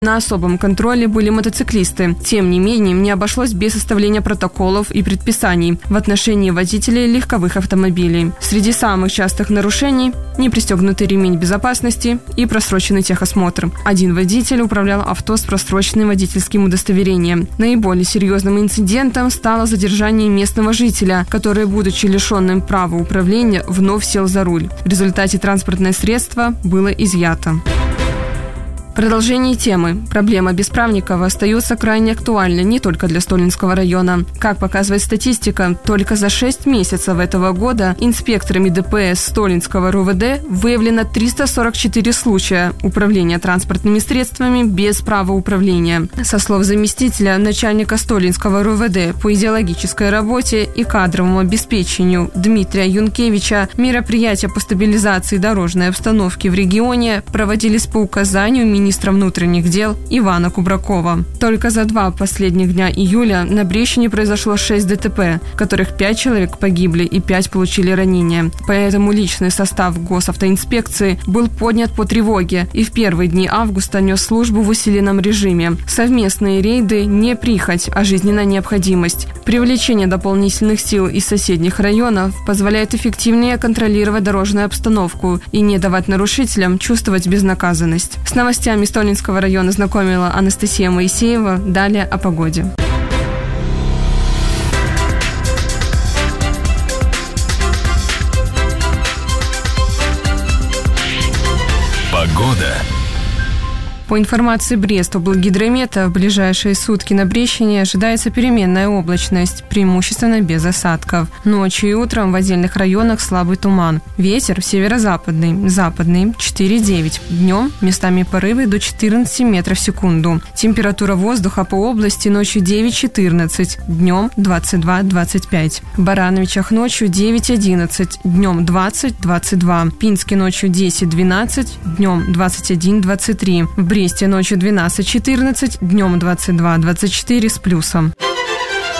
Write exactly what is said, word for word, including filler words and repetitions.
На особом контроле были мотоциклисты. Тем не менее, не обошлось без составления протоколов и предписаний в отношении водителей легковых автомобилей. Среди самых частых нарушений – непристегнутый ремень безопасности и просроченный техосмотр. Один водитель управлял авто с просроченным водительским удостоверением. Наиболее серьезным инцидентом стало задержание местного жителя, который, будучи лишенным права управления, вновь сел за руль. В результате транспортное средство было изъято. Продолжение темы. Проблема бесправников остается крайне актуальной не только для Столинского района. Как показывает статистика, только за шесть месяцев этого года инспекторами ДПС Столинского РУВД выявлено триста сорок четыре случая управления транспортными средствами без права управления. Со слов заместителя начальника Столинского РУВД по идеологической работе и кадровому обеспечению Дмитрия Юнкевича, мероприятия по стабилизации дорожной обстановки в регионе проводились по указанию министра министра внутренних дел Ивана Кубракова. Только за два последних дня июля на Брещине произошло шесть ДТП, в которых пять человек погибли и пять получили ранения. Поэтому личный состав госавтоинспекции был поднят по тревоге и в первые дни августа нес службу в усиленном режиме. Совместные рейды не прихоть, а жизненная необходимость. Привлечение дополнительных сил из соседних районов позволяет эффективнее контролировать дорожную обстановку и не давать нарушителям чувствовать безнаказанность. С новостями Столинского района знакомила Анастасия Моисеева. Далее о погоде. Погода. По информации Брест-облгидромета, в ближайшие сутки на Брещине ожидается переменная облачность, преимущественно без осадков. Ночью и утром в отдельных районах слабый туман. Ветер северо-западный, западный четыре-девять. Днем местами порывы до четырнадцати метров в секунду. Температура воздуха по области ночью девять-четырнадцать, днем двадцать два-двадцать пять. В Барановичах ночью девять-одиннадцать, днем двадцать-двадцать два. Пинске ночью десять-двенадцать, днем двадцать один-двадцать три. В Бресте ночью двенадцать-четырнадцать, днем двадцать два-двадцать четыре с плюсом.